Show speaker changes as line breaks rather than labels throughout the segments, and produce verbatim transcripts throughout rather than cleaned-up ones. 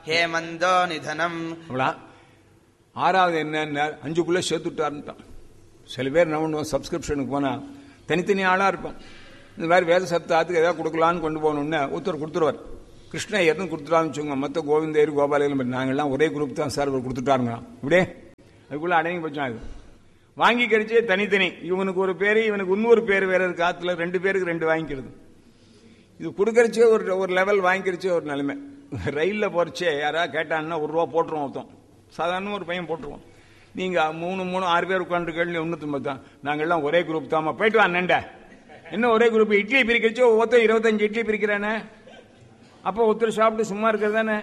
ஹேமந்தோ நிதனம்.
ஆறாவது என்ன, அஞ்சுக்குள்ள சேர்த்துட்டாருன்ட்டான். சில பேர் என்ன பண்ணுவோம், சப்ஸ்கிரிப்ஷனுக்கு போனா தனித்தனி ஆளா இருப்போம். இந்த மாதிரி வேத சப்தாத்துக்கு ஏதாவது கொடுக்கலான்னு கொண்டு போகணும்னு ஒருத்தர் கொடுத்துருவார். கிருஷ்ணயர்னு கொடுத்துட்டான்னு வச்சுக்கோங்க, மற்ற கோவிந்தேரி கோபாலையில் நாங்கள்லாம் ஒரே குரூப் தான் சார், அவர் கொடுத்துட்டாருங்களாம். இப்படியே அதுக்குள்ள அடங்கி போச்சோம். அது வாங்கி கிடைச்சே தனித்தனி, இவனுக்கு ஒரு பேரு இவனுக்கு இன்னொரு பேர் வேற இருக்கு. ஆத்துல ரெண்டு பேருக்கு ரெண்டு வாங்கிக்கிறது. இது கொடுக்கறச்சே ஒரு ஒரு லெவல், வாங்கிக்கிறச்சே ஒரு நிலைமை. ரயிலில் போறச்சே யாராவது கேட்டான்னா ஒரு ரூபா போட்டுருவோம். ஒருத்தம் சாதாரண ஒரு பையன் போட்டுருவோம். நீங்க மூணு மூணு ஆறு பேர் உட்காந்து கேள்வி ஒன்று தான், நாங்கள்லாம் ஒரே குரூப் தாமா, போயிட்டு வா நண்ட. என்ன ஒரே குரூப், இட்லி பிரிக்கிறச்சோ ஒருத்தர் இருபத்தஞ்சு இட்லி பிரிக்கிறானே, அப்போ ஒருத்தர் சாப்பிட்டு சும்மா இருக்கிறது தானே.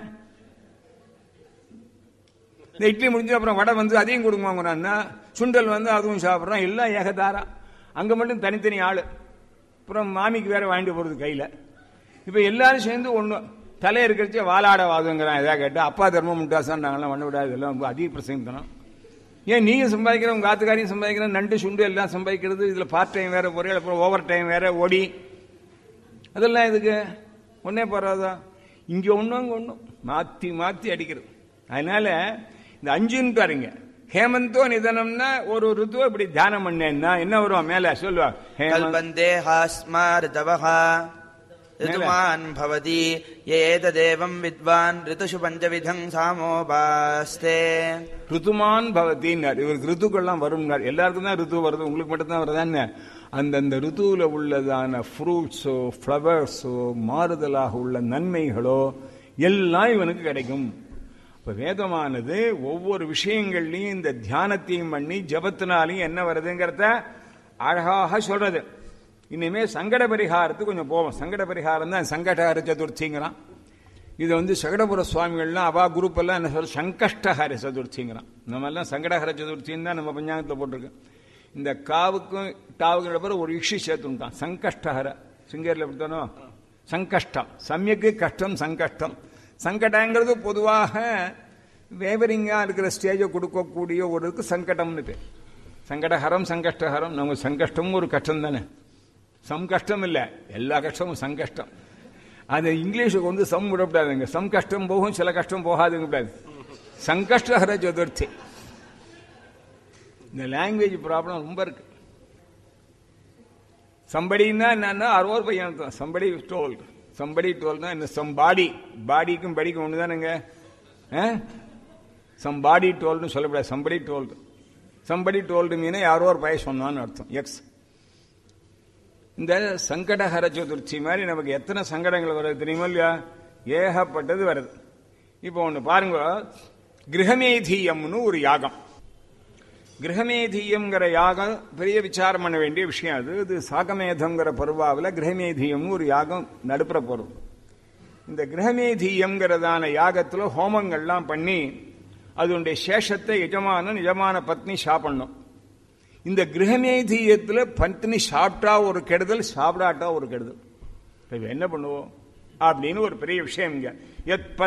இந்த இட்லி முடிஞ்சு அப்புறம் வடை வந்து அதையும் கொடுக்குவாங்கன்னா, சுண்டல் வந்து அதுவும் சாப்பிட்றான், எல்லாம் ஏகதாரா. அங்கே மட்டும் தனித்தனி ஆள். அப்புறம் மாமிக்கு வேற வாங்கிட்டு போகிறது கையில். இப்போ எல்லாரும் சேர்ந்து ஒன்று தலை இருக்கிறச்சே வாலாட வாதுங்கிறான். எதாவது கேட்டால் அப்பா தர்மம் முட்டாசான் நாங்களாம் பண்ண விடாது, இதெல்லாம் ரொம்ப அதிக பிரசங்கத்தனம். ஏன் நீங்கள் சம்பாதிக்கிற உங்கள் ஆத்துக்காரையும் சம்பாதிக்கிற, நண்டு சுண்டு எல்லாம் சம்பாதிக்கிறது, இதில் பார்ட் டைம் வேற பொரியல், அப்புறம் ஓவர் டைம் வேற ஓடி, அதெல்லாம் இதுக்கு ஒன்னே போறாதா? இங்கே ஒன்றும் அங்கே ஒன்றும் மாற்றி மாற்றி அடிக்கிறது. அதனால இந்த அஞ்சுன்னு பாருங்க, ஹேமந்தோ நிதனம்னா ஒரு ருத்துவ இப்படி தியானம் பண்ணேன்னா என்ன வரும் மேல சொல்லுவா,
கல்பந்தே ஹாஸ்மா ரிதவஹா ரிதுமான் பவதி ஏததேவம் வித்வான் ரிதுஷு பஞ்சவிதம் சாமோபாஸ்தே.
ருத்துமான் பவதினார். இவருக்கு ருத்துக்கள்லாம் வரும். எல்லாருக்கும் தான் ருத்து வருது, உங்களுக்கு மட்டும் தான் வருதான்னு. அந்தந்த ருத்துவில் உள்ளதான ஃப்ரூட்ஸோ ஃப்ளவர்ஸோ மாறுதலாக உள்ள நன்மைகளோ எல்லாம் இவனுக்கு கிடைக்கும். இப்ப வேதமானது ஒவ்வொரு விஷயங்கள்லையும் இந்த தியானத்தையும் பண்ணி ஜபத்தினாலையும் என்ன வருதுங்கிறத அழகாக சொல்றது. இனிமே சங்கட பரிகாரத்துக்கு கொஞ்சம் போவோம். சங்கட பரிகாரம் தான் சங்கடஹர சதுர்த்திங்கிறான். இது வந்து சகடபுர சுவாமிகள்லாம் அவா குரூப் எல்லாம் என்ன சொல்ற, சங்கஷ்டஹர சதுர்த்திங்கிறான். நம்ம எல்லாம் சங்கடஹர சதுர்த்தின்னு தான் நம்ம பஞ்சாங்கத்தில் போட்டிருக்கோம். இந்த காவுக்கும் டாவுக்கு பிறகு ஒரு இஷி சேர்த்துட்டான், சங்கஷ்டஹர. சிங்கேரில் எப்படித்தானோ சங்கஷ்டம், சமயக்கு கஷ்டம் சங்கஷ்டம். சங்கடங்கிறது பொதுவாக வேவரிங்கா இருக்கிற ஸ்டேஜை கொடுக்கக்கூடிய ஒரு சங்கடம்னு பேர். சங்கடஹரம் சங்கஷ்டஹரம். நம்ம சங்கஷ்டமும் ஒரு கஷ்டம் தானே, சம் கஷ்டம் இல்லை, எல்லா கஷ்டமும் சங்கஷ்டம். அது இங்கிலீஷுக்கு வந்து சம் விடக்கூடாதுங்க, சம் கஷ்டம் போகும் சில கஷ்டம் போகாதுங்க கூடாது. சங்கஷ்டஹர சதுர்த்தி. இந்த லாங்குவேஜ் ப்ராப்ளம் ரொம்ப இருக்கு. சம்படின்னா என்னன்னா அறுபது பையன் தான். சம்படி டோல், சம்படி டோல் தான். இந்த சம்பாடி, பாடிக்கும் படிக்கும் ஒன்று தானுங்க. சம்பாடி டோல்னு சொல்லக்கூடாது, somebody toll. Somebody told Meena யாரோ ஒரு பையன் சொன்னான்னு அர்த்தம். எக்ஸ். இந்த சங்கடஹர சதுர்த்தி மாதிரி நமக்கு எத்தனை சங்கடங்கள் வருது தெரியுமா இல்லையா? ஏகப்பட்டது வருது. இப்போ ஒன்று பாருங்க, கிரகமேதீயம்னு ஒரு யாகம். கிரகமேதீயம்ங்கிற யாகம் பெரிய விசாரம் பண்ண வேண்டிய விஷயம். அது இது சாகமேதம்ங்கிற பருவாவில் கிரகமேதீயம்னு ஒரு யாகம் நடுப்புற போறது. இந்த கிரகமேதீயம்ங்கிறதான யாகத்தில் ஹோமங்கள்லாம் பண்ணி அதனுடைய சேஷத்தை எஜமான நிஜமான பத்னி சாப்பிடணும். இந்த கிரகமேதீயத்தில் பத்னி சாப்பிட்டா ஒரு கெடுதல், சாப்பிடாட்டா ஒரு கெடுதல். என்ன பண்ணுவோம் அப்படின்னு ஒரு பெரிய விஷயம் இங்க.